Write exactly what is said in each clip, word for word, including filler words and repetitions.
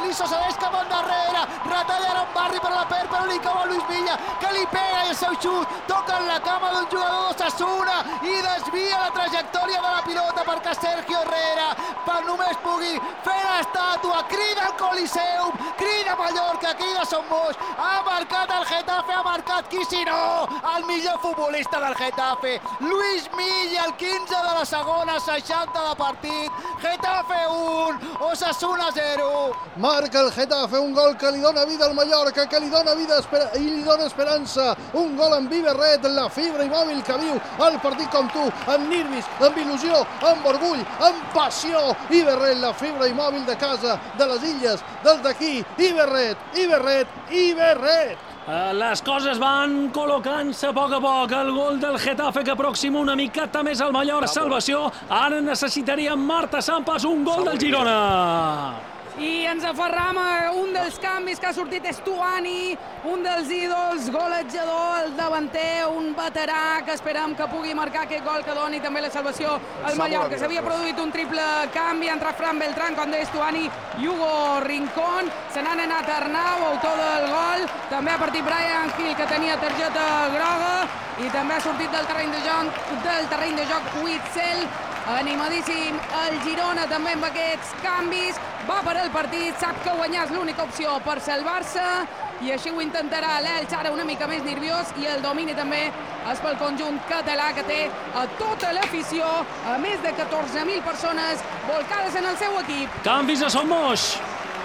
Liso cedeix cap endarrere, retalla en Barri per la perd, però li cau a Luis Milla, que li pega i el seu xut toca en la cama d'un jugador d'Osasuna i desvia la trajectòria de la pilota perquè Sergio Herrera, per només pugui fer l'estàtua, crida al Coliseum, crida Mallorca, crida Son Moix, ha marcat el Getafe, ha marcat qui si no, el millor futbolista del Getafe, Luis Milla, el quinze de la segona, seixanta de partit, Getafe un, Osasuna zero. Marca el Getafe, un gol que li dona vida al Mallorca, que li dona vida i li dona esperança, un gol amb Iberret, la fibra i mòbil que viu el partit com tu, amb nervis, amb il·lusió, amb orgull, amb passió. Iberret, la fibra i mòbil de casa, de les illes, dels d'aquí. Iberret, Iberret, Iberret. Les coses van col·locant-se a poc a poc. El gol del Getafe que aproxima una miqueta més al Mallorca. Salvació. Ara necessitaria Marta Sampas un gol del Girona. I ens aferram a un dels canvis que ha sortit és Stuani, un dels ídols, golejador, el davanter, un veterà que esperem que pugui marcar aquest gol que doni també la salvació al Mallorca. S'havia produït un triple canvi entre Fran Beltrán, com deia Stuani, i Hugo Rincón. Se n'han anat Arnau, autor del gol. També ha partit Brian Hill, que tenia targeta groga, i també ha sortit del terreny de joc, del terreny de joc Witzel. Animadíssim el Girona també amb aquests canvis, va per el partit, sap que guanyar és l'única opció per salvar-se i així ho intentarà l'Elx, ara una mica més nerviós, i el domini també és pel conjunt català que té a tota l'afició, a més de catorze mil persones volcades en el seu equip. Canvis a Son Moix.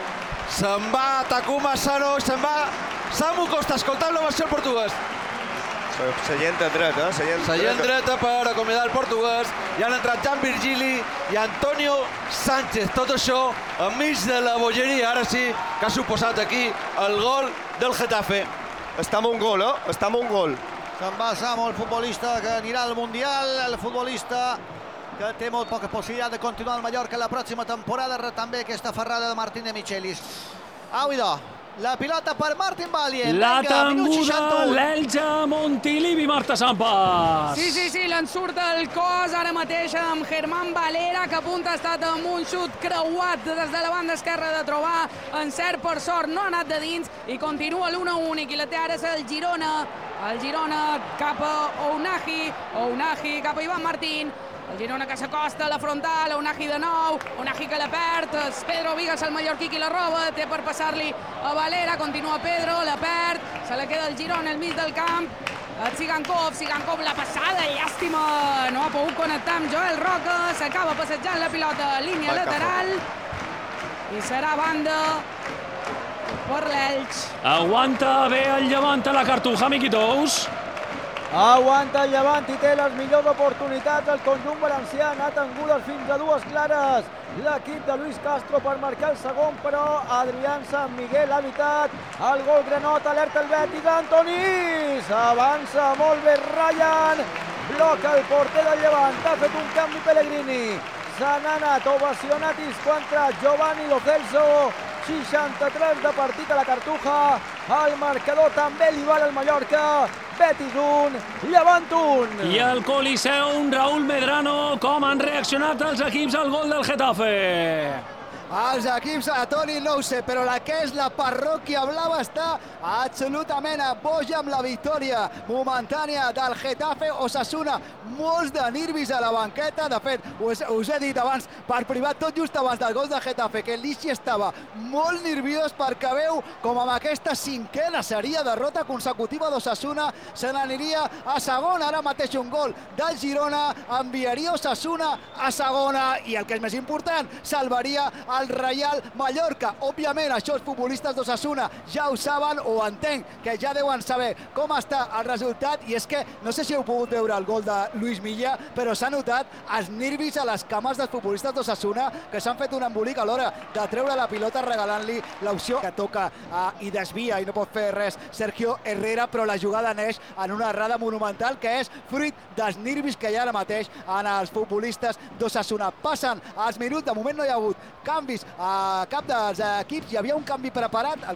Se'n va Takuma Sano, se'n va Samu Costa, escoltant l'ovació al portuguès. Seient dreta, seient dreta. Seient dreta per acomiadar el portuguès. I han entrat Jan Virgili i Antonio Sánchez. Tot això enmig de la bogeria, ara sí, que ha suposat aquí el gol del Getafe. Està amb un gol, eh? Està amb un gol. Se'n va Samu, el futbolista que anirà al Mundial, el futbolista que té molt poca possibilitat de continuar al Mallorca la pròxima temporada, també aquesta ferrada de Martín de Michelis. Au, idò. La pilota per Martin Valient. La tanguda, l'Elx a Montilivi, Marta Sampas. Sí, sí, sí, l'en surt el cos ara mateix amb Germán Valera, que a punt ha estat amb un xut creuat des de la banda esquerra de trobar encert, per sort no ha anat de dins i continua l'un a un, i qui la té ara és el Girona. El Girona cap a Ounahi, Ounahi cap a Ivan Martín. El Girona que s'acosta a la frontal, Ounahi de nou, Ounahi que la perd, és Pedro Vigas, el mallorquí, qui la roba, té per passar-li a Valera, continua Pedro, la perd, se la queda el Girona al mig del camp, el Sigankov, Sigankov la passada, llàstima, no ha pogut connectar amb Joel Roca, s'acaba passejant la pilota a línia lateral, i serà banda per l'Elx. Aguanta bé el Llevant a la Cartuja, Miquitous. Aguanta el Llevant i té les millors oportunitats. El conjunt valencià ha tingut fins a dues clares. L'equip de Luis Castro per marcar el segon, però Adrián San Miguel ha evitat el gol granot. Alerta el Betis, Antonís avança molt bé Ryan, bloca el porter del Llevant, ha fet un canvi Pellegrini, s'han anat ovacionatis contra Giovanni Lo Celso. seixanta-tres de partit a la Cartuja, el marcador també li val al Mallorca. Betis un, Llevant un. I el Coliseum, Raúl Medrano, com han reaccionat els equips al gol del Getafe? Els equips, a Toni no ho sé, però la que és la parròquia blava està absolutament boja amb la victòria momentània del Getafe. Osasuna, molts de nervis a la banqueta. De fet, us, us he dit abans per privat, tot just abans del gol del Getafe, que l'Ixi estava molt nerviós perquè veu com amb aquesta cinquena seria derrota consecutiva d'Osasuna se n'aniria a segona. Ara mateix un gol del Girona enviaria Osasuna a segona i el que és més important, salvaria el Reial Mallorca. Òbviament, això els futbolistes d'Osasuna ja ho saben, o entenc que ja deuen saber com està el resultat, i és que no sé si heu pogut veure el gol de Luis Milla, però s'ha notat els nervis a les cames dels futbolistes d'Osasuna, que s'han fet un embolic a l'hora de treure la pilota regalant-li l'opció que toca uh, i desvia i no pot fer res Sergio Herrera, però la jugada neix en una errada monumental que és fruit dels nervis que hi ha ara mateix en els futbolistes d'Osasuna. Passen els minuts, de moment no hi ha hagut canvis a cap dels equips, hi havia un canvi preparat, el